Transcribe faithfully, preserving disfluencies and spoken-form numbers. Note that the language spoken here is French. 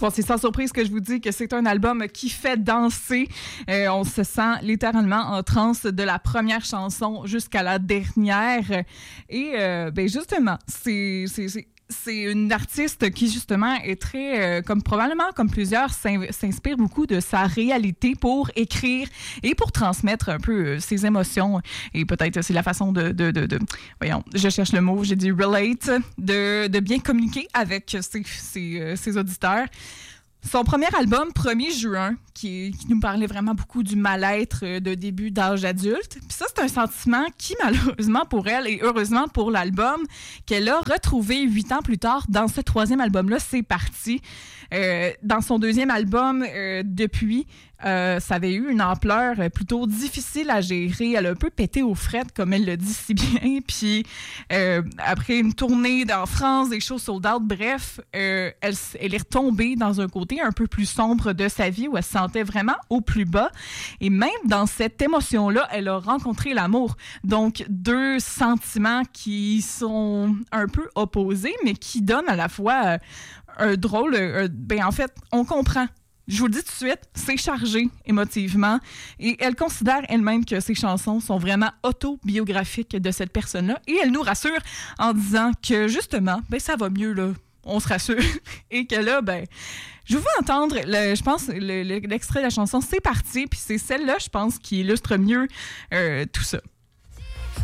Bon, c'est sans surprise que je vous dis que c'est un album qui fait danser. Euh, on se sent littéralement en transe de la première chanson jusqu'à la dernière. Et euh, ben justement, c'est, c'est, c'est c'est une artiste qui, justement, est très, euh, comme probablement, comme plusieurs, s'inspire beaucoup de sa réalité pour écrire et pour transmettre un peu euh, ses émotions. Et peut-être c'est la façon de, de, de, de... Voyons, je cherche le mot, j'ai dit relate, de, de bien communiquer avec ses, ses, euh, ses auditeurs. Son premier album, premier juin, qui, qui nous parlait vraiment beaucoup du mal-être de début d'âge adulte. Puis ça, c'est un sentiment qui, malheureusement pour elle et heureusement pour l'album, qu'elle a retrouvé huit ans plus tard dans ce troisième album-là, C'est parti. Euh, dans son deuxième album, euh, depuis, euh, ça avait eu une ampleur plutôt difficile à gérer. Elle a un peu pété aux frettes, comme elle le dit si bien. Puis euh, après une tournée en France, des shows sold out, bref, euh, elle, elle est retombée dans un côté un peu plus sombre de sa vie où elle se sentait vraiment au plus bas. Et même dans cette émotion-là, elle a rencontré l'amour. Donc, deux sentiments qui sont un peu opposés, mais qui donnent à la fois euh, un drôle... Euh, ben en fait, on comprend. Je vous le dis tout de suite, c'est chargé émotivement. Et elle considère elle-même que ses chansons sont vraiment autobiographiques de cette personne-là. Et elle nous rassure en disant que, justement, ben ça va mieux, là. On se rassure. Et que là, ben... Je vous entendre, le, je pense, le, le, l'extrait de la chanson, C'est parti, puis c'est celle-là, je pense, qui illustre mieux euh, tout ça.